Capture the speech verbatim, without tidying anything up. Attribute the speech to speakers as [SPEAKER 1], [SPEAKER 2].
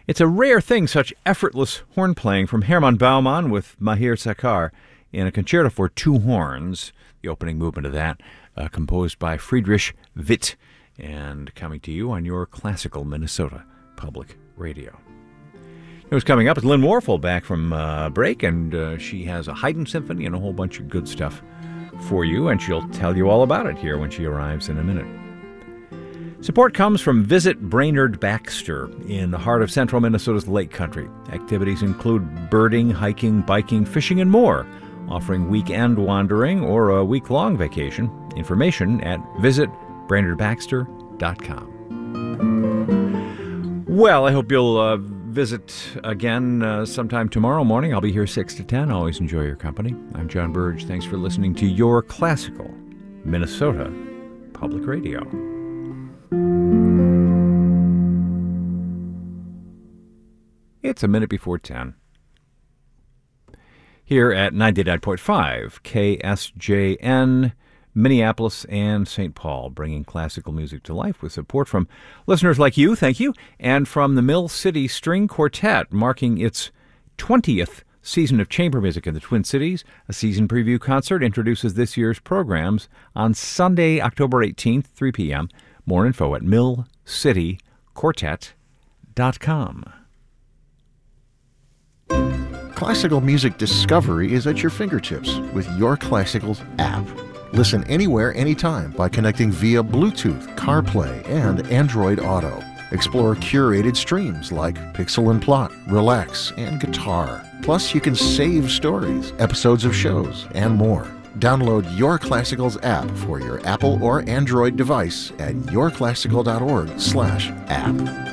[SPEAKER 1] It's a rare thing, such effortless horn playing from Hermann Baumann with Mahir Sakar in a concerto for two horns, the opening movement of that, uh, composed by Friedrich Witt, and coming to you on your classical Minnesota Public Radio. What's coming up is Lynn Warfel back from uh, break, and uh, she has a Haydn symphony and a whole bunch of good stuff for you, and she'll tell you all about it here when she arrives in a minute. Support comes from Visit Brainerd Baxter in the heart of central Minnesota's Lake Country. Activities include birding, hiking, biking, fishing, and more, offering weekend wandering or a week-long vacation. Information at visit brainerd baxter dot com. Well, I hope you'll uh, visit again uh, sometime tomorrow morning. I'll be here six to ten. Always enjoy your company. I'm John Burge. Thanks for listening to your classical Minnesota Public Radio. It's a minute before ten. Here at ninety-nine point five K S J N, Minneapolis and Saint Paul, bringing classical music to life with support from listeners like you, thank you, and from the Mill City String Quartet, marking its twentieth season of chamber music in the Twin Cities. A season preview concert introduces this year's programs on Sunday, October eighteenth, three p.m. More info at mill city quartet dot com.
[SPEAKER 2] Classical music discovery is at your fingertips with Your Classicals app. Listen anywhere, anytime by connecting via Bluetooth, CarPlay, and Android Auto. Explore curated streams like Pixel and Plot, Relax, and Guitar. Plus, you can save stories, episodes of shows, and more. Download Your Classicals app for your Apple or Android device at your classical dot org slash app.